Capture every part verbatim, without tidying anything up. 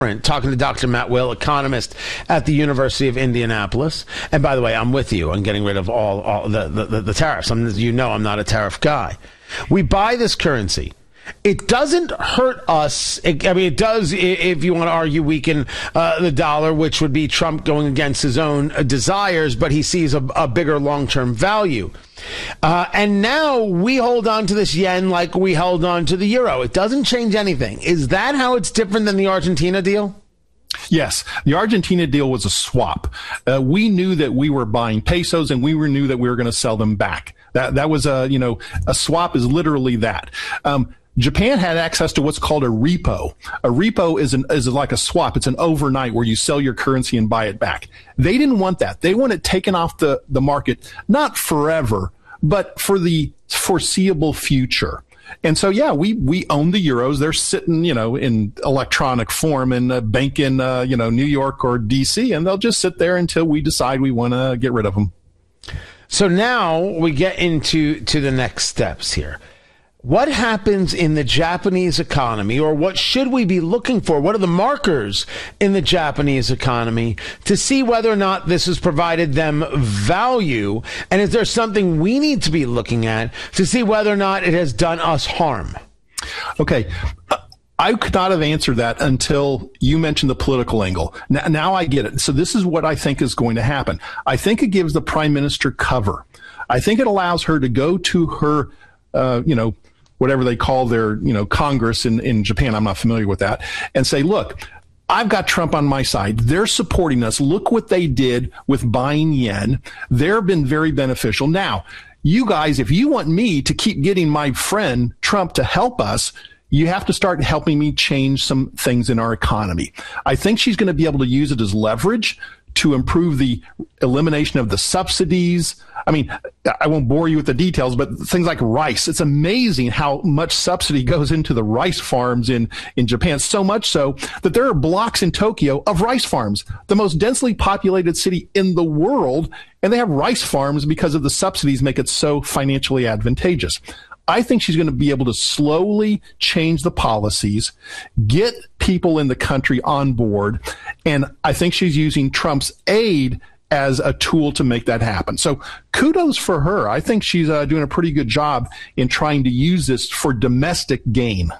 talking to Doctor Matt Will, economist at the University of Indianapolis. And by the way, I'm with you on getting rid of all, all the, the, the tariffs. I'm, you know I'm not a tariff guy. We buy this currency. It doesn't hurt us. It, I mean, it does, if you want to argue, weaken uh, the dollar, which would be Trump going against his own uh, desires, but he sees a, a bigger long-term value. Uh, and now we hold on to this yen like we held on to the euro. It doesn't change anything. Is that how it's different than the Argentina deal? Yes, the Argentina deal was a swap. Uh, we knew that we were buying pesos, and we were, knew that we were going to sell them back. That that was a you know a swap is literally that. Um, Japan had access to what's called a repo. A repo is an is like a swap. It's an overnight where you sell your currency and buy it back. They didn't want that. They want it taken off the, the market, not forever, but for the foreseeable future. And so, yeah, we, we own the euros. They're sitting, you know, in electronic form in a bank in, uh, you know, New York or D C, and they'll just sit there until we decide we want to get rid of them. So now we get into to the next steps here. What happens in the Japanese economy, or what should we be looking for? What are the markers in the Japanese economy to see whether or not this has provided them value? And is there something we need to be looking at to see whether or not it has done us harm? Okay. I could not have answered that until you mentioned the political angle. Now, now I get it. So this is what I think is going to happen. I think it gives the prime minister cover. I think it allows her to go to her, uh, you know, whatever they call their, you know, Congress in, in Japan. I'm not familiar with that. And say, look, I've got Trump on my side. They're supporting us. Look what they did with buying yen. They've been very beneficial. Now, you guys, if you want me to keep getting my friend Trump to help us, you have to start helping me change some things in our economy. I think she's going to be able to use it as leverage to improve the elimination of the subsidies. I mean, I won't bore you with the details, but things like rice. It's amazing how much subsidy goes into the rice farms in, in Japan. So much so that there are blocks in Tokyo of rice farms, the most densely populated city in the world. And they have rice farms because of the subsidies make it so financially advantageous. I think she's going to be able to slowly change the policies, get people in the country on board, and I think she's using Trump's aid as a tool to make that happen. So kudos for her. I think she's uh, doing a pretty good job in trying to use this for domestic gain.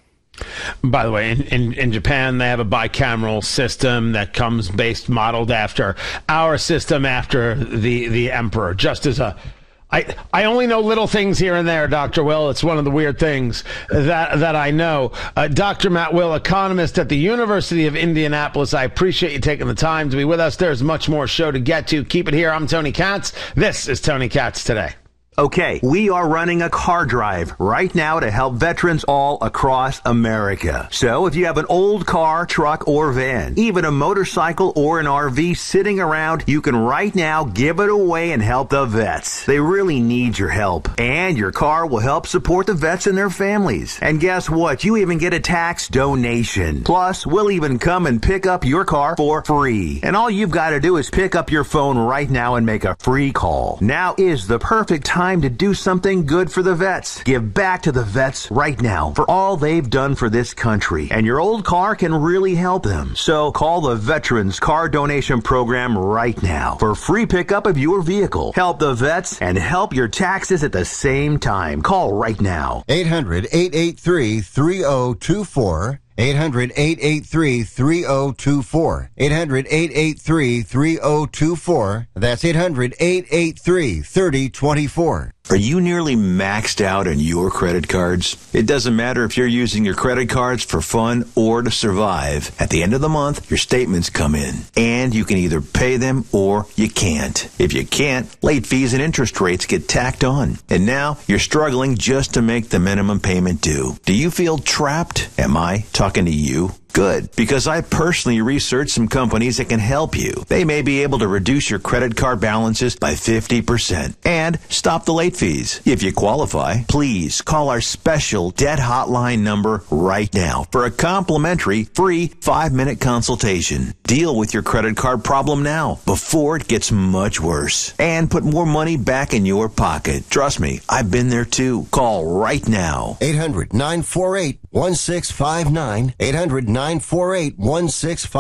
By the way, in, in, in Japan, they have a bicameral system that comes based modeled after our system after the, the emperor, just as a I, I only know little things here and there, Doctor Will. It's one of the weird things that that I know. Uh, Doctor Matt Will, economist at the University of Indianapolis. I appreciate you taking the time to be with us. There's much more show to get to. Keep it here. I'm Tony Katz. This is Tony Katz Today. Okay, we are running a car drive right now to help veterans all across America. So if you have an old car, truck, or van, even a motorcycle or an R V sitting around, you can right now give it away and help the vets. They really need your help. And your car will help support the vets and their families. And guess what? You even get a tax donation. Plus, we'll even come and pick up your car for free. And all you've got to do is pick up your phone right now and make a free call. Now is the perfect time Time to do something good for the vets. Give back to the vets right now for all they've done for this country. And your old car can really help them. So call the Veterans Car Donation Program right now for free pickup of your vehicle. Help the vets and help your taxes at the same time. Call right now. eight hundred, eight eight three, three oh two four. eight hundred, eight eight three, three oh two four. eight hundred, eight eight three, three oh two four. That's eight hundred, eight eight three, three oh two four. Are you nearly maxed out on your credit cards? It doesn't matter if you're using your credit cards for fun or to survive. At the end of the month, your statements come in, and you can either pay them or you can't. If you can't, late fees and interest rates get tacked on. And now you're struggling just to make the minimum payment due. Do you feel trapped? Am I talking to you? Good, because I personally researched some companies that can help you. They may be able to reduce your credit card balances by fifty percent and stop the late fees. If you qualify, please call our special debt hotline number right now for a complimentary free five-minute consultation. Deal with your credit card problem now before it gets much worse and put more money back in your pocket. Trust me, I've been there too. Call right now. eight hundred, nine four eight, one six five nine. eight hundred, nine nine four eight, one six five.